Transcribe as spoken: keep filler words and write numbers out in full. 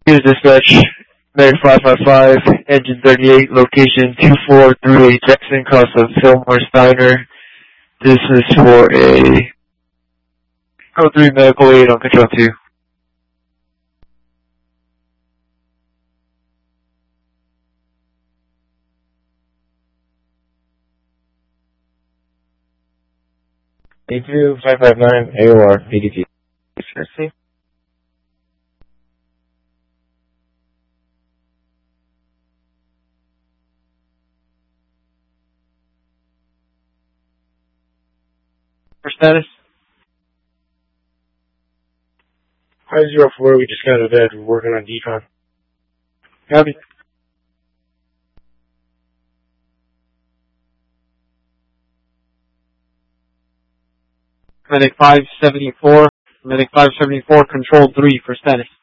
Here's dispatch. Medic five five five, engine thirty-eight, location two four three eight Jackson, cross of Fillmore Steiner. This is for a code three medical aid on control two. A two five five nine A O R P D T. Merci. For status? five zero four, we just got out of bed. We're working on decon. Copy. Medic five seventy-four, Medic five seventy-four, control three for status.